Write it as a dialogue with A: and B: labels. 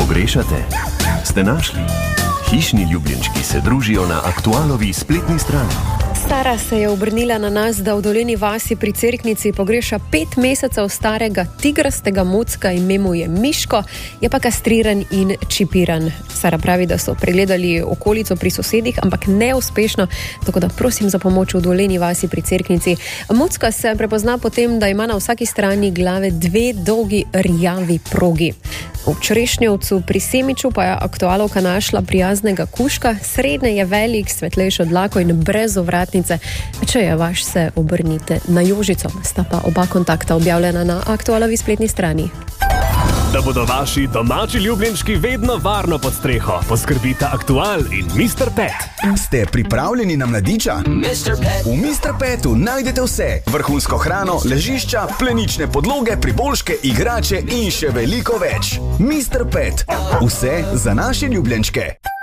A: Pogrešate? Ste našli? Hišni ljubljenčki se družijo na Aktualovi spletni strani.
B: Sara se je obrnila na nas, da v Dolenji vasi pri Cerknici pogreša 5 mesecev starega tigrastega mucka, ime mu je Miško, je pa kastriran in čipiran. Sara pravi, da so pregledali okolico pri sosedih, ampak neuspešno, tako da prosim za pomoč v Dolenji vasi pri Cerknici. Mucka se prepozna potem, da ima na vsaki strani glave 2 dolgi rjavi progi. V Črešnjevcu pri Semiču pa je aktualovka našla prijaznega kužka, srednje je velik, svetlejšo dlako in brez ovratnice. Če je vaš, se obrnite na Jožico. Sta pa oba kontakta objavljena na Aktualovi spletni strani.
C: Da bodo vaši domači ljubljenčki vedno varno pod streho, poskrbita Aktual in Mr. Pet.
D: Ste pripravljeni na mladiča? V Mr. Petu najdete vse. Vrhunsko hrano, ležišča, plenične podloge, priboljške, igrače in še veliko več. Mr. Pet. Vse za naše ljubljenčke.